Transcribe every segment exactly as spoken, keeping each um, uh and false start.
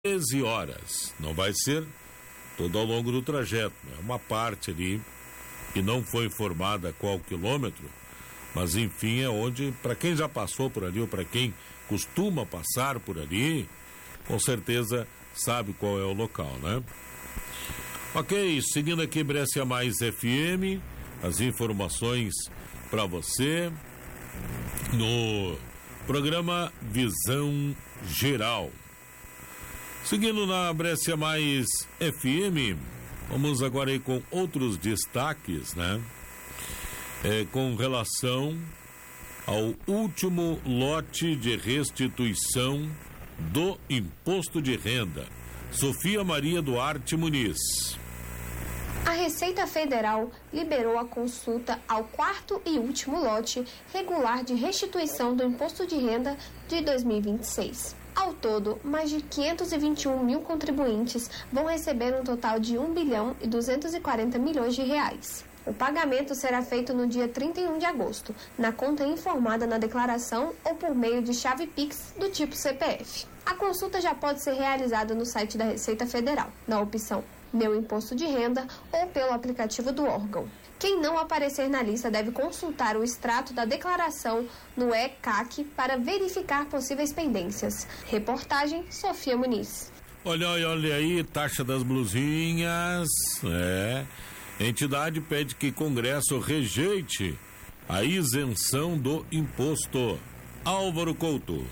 treze horas. Não vai ser todo ao longo do trajeto, é uma parte ali que não foi informada qual quilômetro, mas enfim é onde, para quem já passou por ali ou para quem costuma passar por ali, com certeza sabe qual é o local, né? Ok, seguindo aqui Brescia Mais F M, as informações para você no programa Visão Geral. Seguindo na Brescia Mais F M, vamos agora aí com outros destaques, né? É, com relação ao último lote de restituição do imposto de renda. Sofia Maria Duarte Muniz. A Receita Federal liberou a consulta ao quarto e último lote regular de restituição do imposto de renda de dois mil e vinte e seis. Ao todo, mais de quinhentos e vinte e um mil contribuintes vão receber um total de um bilhão e duzentos e quarenta milhões de reais. O pagamento será feito no dia trinta e um de agosto, na conta informada na declaração ou por meio de chave Pix do tipo C P F. A consulta já pode ser realizada no site da Receita Federal, na opção Meu Imposto de Renda ou pelo aplicativo do órgão. Quem não aparecer na lista deve consultar o extrato da declaração no E C A C para verificar possíveis pendências. Reportagem Sofia Muniz. Olha, olha aí, taxa das blusinhas, é... Entidade pede que Congresso rejeite a isenção do imposto. Álvaro Couto.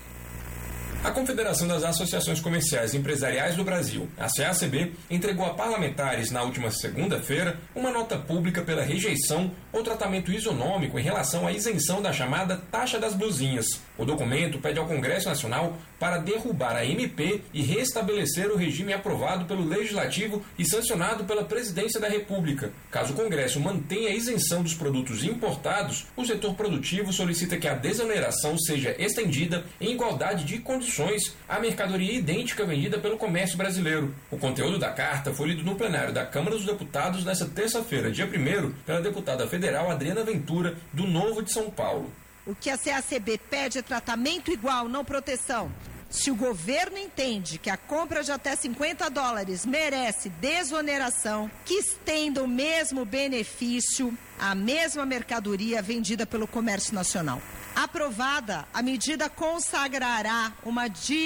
A Confederação das Associações Comerciais e Empresariais do Brasil, a C A C B, entregou a parlamentares na última segunda-feira uma nota pública pela rejeição ou tratamento isonômico em relação à isenção da chamada taxa das blusinhas. O documento pede ao Congresso Nacional para derrubar a M P e restabelecer o regime aprovado pelo Legislativo e sancionado pela Presidência da República. Caso o Congresso mantenha a isenção dos produtos importados, o setor produtivo solicita que a desoneração seja estendida em igualdade de condições à mercadoria idêntica vendida pelo comércio brasileiro. O conteúdo da carta foi lido no plenário da Câmara dos Deputados nesta terça-feira, dia primeiro, pela deputada federal Adriana Ventura, do Novo de São Paulo. O que a C A C B pede é tratamento igual, não proteção. Se o governo entende que a compra de até cinquenta dólares merece desoneração, que estenda o mesmo benefício à mesma mercadoria vendida pelo comércio nacional. Aprovada, a medida consagrará uma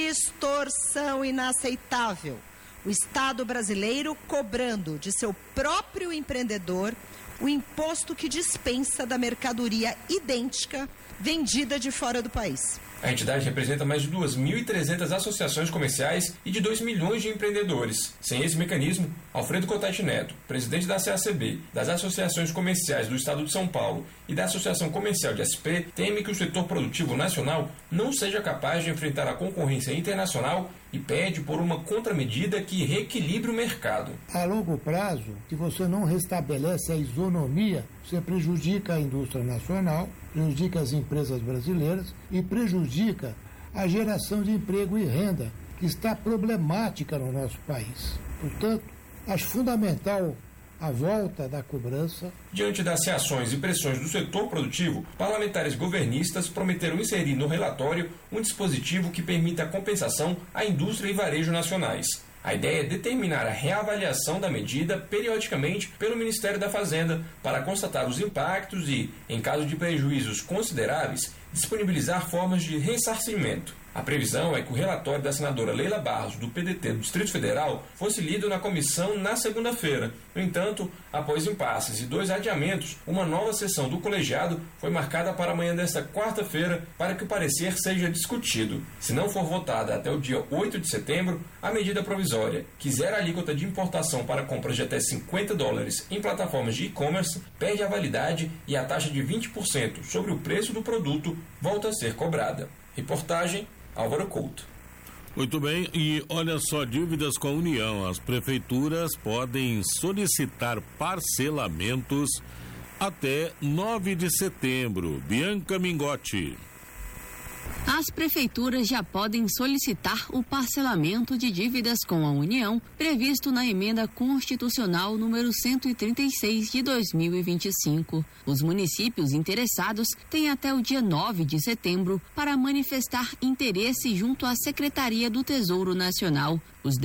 distorção inaceitável. O Estado brasileiro cobrando de seu próprio empreendedor o imposto que dispensa da mercadoria idêntica vendida de fora do país. A entidade representa mais de duas mil e trezentas associações comerciais e de dois milhões de empreendedores. Sem esse mecanismo, Alfredo Cotete Neto, presidente da C A C B, das associações comerciais do Estado de São Paulo e da Associação Comercial de S P, teme que o setor produtivo nacional não seja capaz de enfrentar a concorrência internacional e pede por uma contramedida que reequilibre o mercado. A longo prazo, se você não restabelece a isonomia, você prejudica a indústria nacional, prejudica as empresas brasileiras e prejudica a geração de emprego e renda, que está problemática no nosso país. Portanto, acho fundamental a volta da cobrança. Diante das reações e pressões do setor produtivo, parlamentares governistas prometeram inserir no relatório um dispositivo que permita a compensação à indústria e varejo nacionais. A ideia é determinar a reavaliação da medida periodicamente pelo Ministério da Fazenda para constatar os impactos e, em caso de prejuízos consideráveis, disponibilizar formas de ressarcimento. A previsão é que o relatório da senadora Leila Barros, do P D T do Distrito Federal, fosse lido na comissão na segunda-feira. No entanto, após impasses e dois adiamentos, uma nova sessão do colegiado foi marcada para amanhã desta quarta-feira para que o parecer seja discutido. Se não for votada até o dia oito de setembro, a medida provisória, que zera a alíquota de importação para compras de até cinquenta dólares em plataformas de e-commerce, perde a validade e a taxa de vinte por cento sobre o preço do produto volta a ser cobrada. Reportagem Álvaro Couto. Muito bem, e olha só, dívidas com a União. As prefeituras podem solicitar parcelamentos até nove de setembro. Bianca Mingotti. As prefeituras já podem solicitar o parcelamento de dívidas com a União, previsto na emenda constitucional número cento e trinta e seis de dois mil e vinte e cinco. Os municípios interessados têm até o dia nove de setembro para manifestar interesse junto à Secretaria do Tesouro Nacional. Os